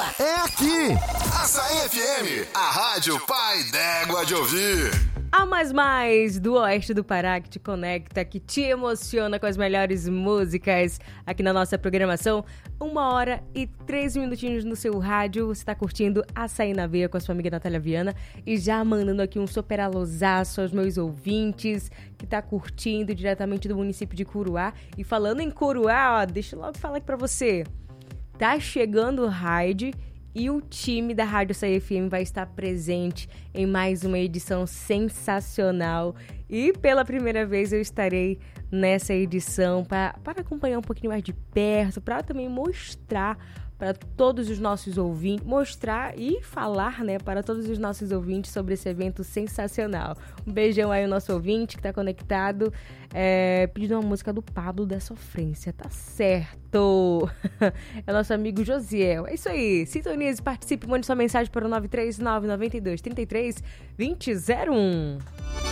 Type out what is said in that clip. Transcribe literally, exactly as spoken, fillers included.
é aqui. Açaí F M, a rádio pai d'égua de ouvir. A Mais Mais, do Oeste do Pará, que te conecta, que te emociona com as melhores músicas aqui na nossa programação. Uma hora e três minutinhos no seu rádio. Você tá curtindo Açaí na Veia com a sua amiga Natália Viana. E já mandando aqui um super alôzaço aos meus ouvintes que tá curtindo diretamente do município de Curuá. E falando em Curuá, ó, deixa eu logo falar aqui pra você. Tá chegando o Raid. E o time da Rádio Açaí F M vai estar presente em mais uma edição sensacional. E pela primeira vez eu estarei nessa edição para acompanhar um pouquinho mais de perto, para também mostrar para todos os nossos ouvintes, mostrar e falar, né, para todos os nossos ouvintes sobre esse evento sensacional. Um beijão aí ao nosso ouvinte que está conectado, é, pedindo uma música do Pablo da Sofrência, tá certo? É nosso amigo Josiel. É isso aí, sintonize, participe, mande sua mensagem para o nove três nove nove dois, três três, dois zero zero um.